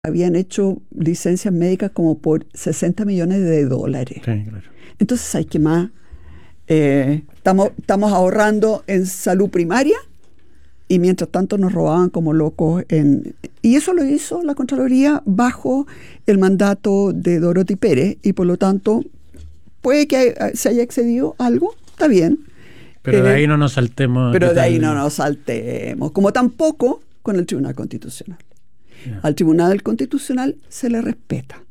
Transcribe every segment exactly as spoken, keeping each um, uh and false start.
habían hecho licencias médicas como por sesenta millones de dólares. Sí, claro. Entonces, ¿hay que más? Eh, estamos, estamos ahorrando en salud primaria y mientras tanto nos robaban como locos. En, y eso lo hizo la Contraloría bajo el mandato de Dorothy Pérez y por lo tanto puede que se haya excedido algo, está bien. Pero eh, de ahí no nos saltemos. Pero de tal? ahí no nos saltemos, como tampoco con el Tribunal Constitucional. Ya. Al Tribunal Constitucional se le respeta.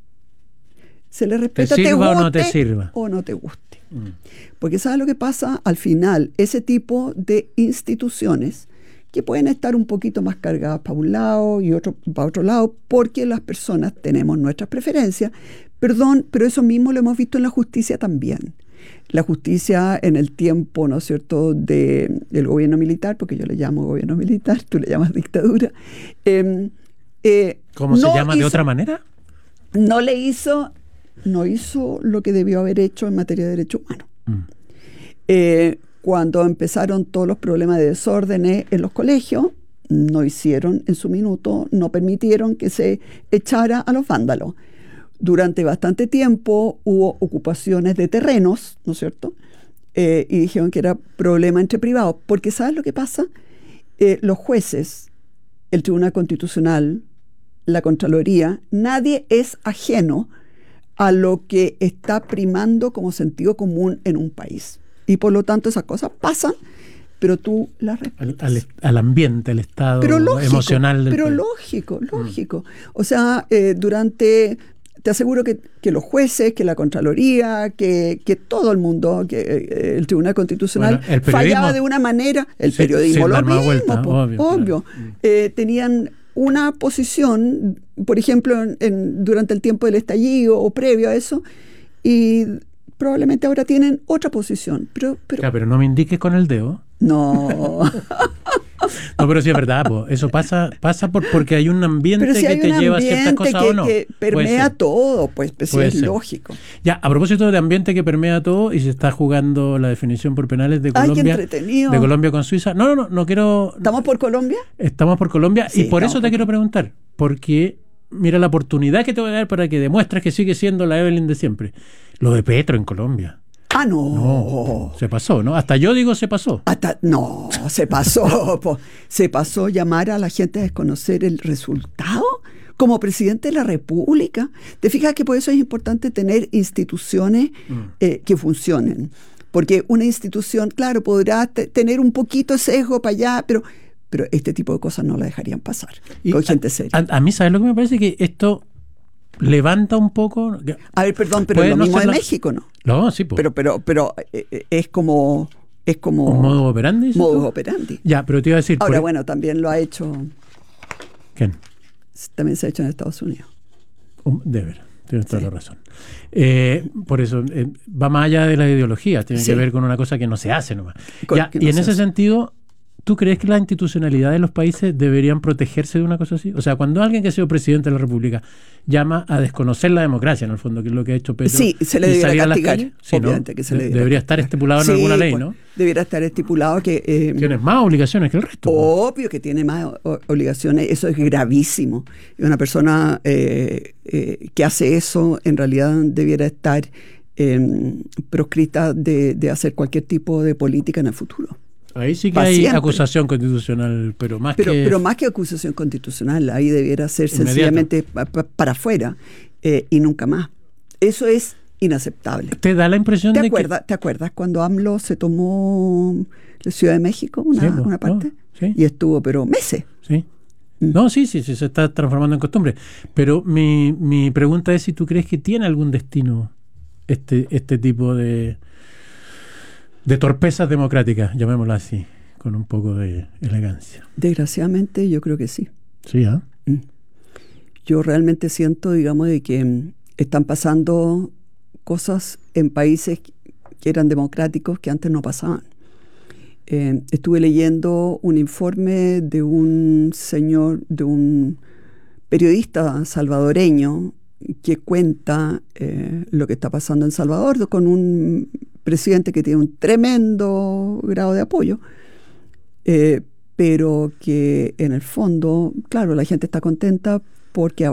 Se le respeta, ¿Te te sirva guste o no te sirva? o no te guste. Mm. Porque ¿sabes lo que pasa? Al final, ese tipo de instituciones que pueden estar un poquito más cargadas para un lado y otro para otro lado, porque las personas tenemos nuestras preferencias. Perdón, pero eso mismo lo hemos visto en la justicia también. La justicia en el tiempo, ¿no es cierto?, de, del gobierno militar, porque yo le llamo gobierno militar, tú le llamas dictadura. Eh, eh, ¿Cómo no se llama hizo, de otra manera? No le hizo, no hizo lo que debió haber hecho en materia de derechos humanos. Mm. Eh, cuando empezaron todos los problemas de desórdenes en los colegios, no hicieron en su minuto, no permitieron que se echara a los vándalos. Durante bastante tiempo hubo ocupaciones de terrenos, ¿no es cierto? Eh, y dijeron que era problema entre privados. Porque ¿sabes lo que pasa? Eh, los jueces, el Tribunal Constitucional, la Contraloría, nadie es ajeno a lo que está primando como sentido común en un país. Y por lo tanto esas cosas pasan, pero tú las respetas. Al, al, al ambiente, al estado pero lógico, emocional del Pero país. lógico, lógico. Mm. O sea, eh, durante... Te aseguro que, que los jueces, que la Contraloría, que, que todo el mundo, que eh, el Tribunal Constitucional bueno, el fallaba de una manera, el sí, periodismo lo mismo, vuelta, po, obvio. obvio. Claro. Eh, tenían una posición, por ejemplo, en, en, durante el tiempo del estallido o previo a eso, y probablemente ahora tienen otra posición. Pero, pero, claro, pero no me indiques con el dedo. No. No, pero sí es verdad, po. Eso pasa pasa por, porque hay un ambiente si hay que te un lleva a ciertas cosas que, o no. que permea todo, pues, pues sí, es lógico. Ya, a propósito de ambiente que permea todo y se está jugando la definición por penales de Colombia. Ay, qué entretenido. De Colombia con Suiza. No, no, no, no quiero. ¿Estamos por Colombia? Estamos por Colombia Sí, y por eso te por... quiero preguntar, porque mira la oportunidad que te voy a dar para que demuestres que sigue siendo la Evelyn de siempre. Lo de Petro en Colombia. Ah, no. No, se pasó, ¿no? Hasta yo digo se pasó. Hasta, no, se pasó. po, se pasó llamar a la gente a desconocer el resultado como presidente de la República. ¿Te fijas que por eso es importante tener instituciones mm. eh, que funcionen? Porque una institución, claro, podrá t- tener un poquito de sesgo para allá, pero, pero este tipo de cosas no la dejarían pasar y con gente seria. A, a mí, ¿sabes lo que me parece? Que esto levanta un poco. A ver, perdón, pero lo no mismo de la... México, ¿no? No, sí, pues. Pero, pero, pero eh, es como. Es como. ¿Un modus operandi? Modus operandi. Ya, pero te iba a decir. Ahora, por... bueno, también lo ha hecho. ¿Quién? También se ha hecho en Estados Unidos. Um, de veras, tienes toda sí. la razón. Eh, por eso, eh, va más allá de la ideología, tiene sí. que ver con una cosa que no se hace nomás. Ya, no y en ese hace. sentido. ¿Tú crees que la institucionalidad de los países deberían protegerse de una cosa así? O sea, cuando alguien que ha sido presidente de la República llama a desconocer la democracia, en el fondo, que es lo que ha hecho Petro. Sí, se le debería castigar. Sí, obviamente ¿no? que se le debería, debería estar estipulado en sí, alguna ley, pues, ¿no? Debería estar estipulado que... Eh, Tienes más obligaciones que el resto. Obvio que tiene más obligaciones. Eso es gravísimo. Y una persona eh, eh, que hace eso, en realidad debiera estar eh, proscrita de, de hacer cualquier tipo de política en el futuro. Ahí sí que hay siempre. acusación constitucional, pero más pero, que... Pero más que acusación constitucional, ahí debiera ser inmediato. Sencillamente pa, pa, para afuera eh, y nunca más. Eso es inaceptable. ¿Te da la impresión ¿Te de acuerdas, que...? ¿Te acuerdas cuando AMLO se tomó la Ciudad de México, una, sí, una parte? No, sí. Y estuvo, pero meses. Sí. Mm. No, sí, sí, sí, se está transformando en costumbre. Pero mi, mi pregunta es si tú crees que tiene algún destino este, este tipo de... de torpezas democráticas, llamémoslo así, con un poco de elegancia. Desgraciadamente yo creo que sí. Sí, ¿ah? ¿eh? Yo realmente siento, digamos, de que están pasando cosas en países que eran democráticos que antes no pasaban. Eh, estuve leyendo un informe de un señor, de un periodista salvadoreño que cuenta eh, lo que está pasando en Salvador con un presidente que tiene un tremendo grado de apoyo, eh, pero que en el fondo, claro, la gente está contenta porque